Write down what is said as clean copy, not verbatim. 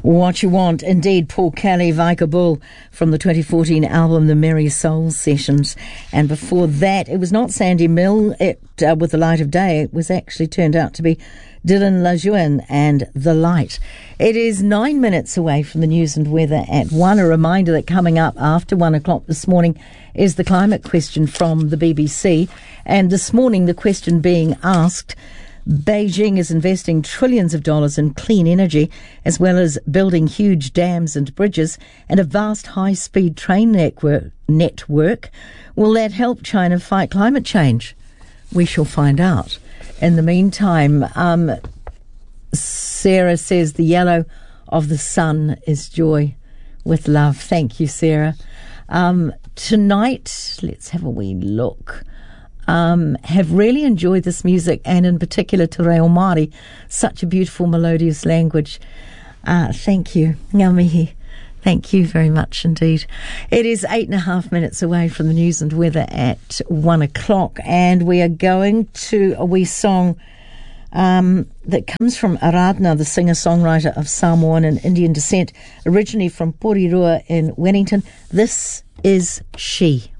What You Want, indeed, Paul Kelly, Vika Bull from the 2014 album The Merry Soul Sessions. And before that, it was not Sandy Mill with The Light of Day. It was actually turned out to be Dylan LaJeune and The Light. It is 9 minutes away from the news and weather at 1. A reminder that coming up after 1 o'clock this morning is the climate question from the BBC. And this morning, the question being asked, Beijing is investing trillions of dollars in clean energy, as well as building huge dams and bridges and a vast high-speed train network. Will that help China fight climate change? We shall find out. In the meantime, Sarah says the yellow of the sun is joy with love. Thank you, Sarah. Tonight, let's have a wee look. Have really enjoyed this music, and in particular Te Reo Māori, such a beautiful melodious language. Thank you, ngā mihi. Thank you very much indeed. It is 8.5 minutes away from the news and weather at 1 o'clock, and we are going to a wee song that comes from Aradna, the singer-songwriter of Samoan and Indian descent, originally from Porirua in Wellington. This is She.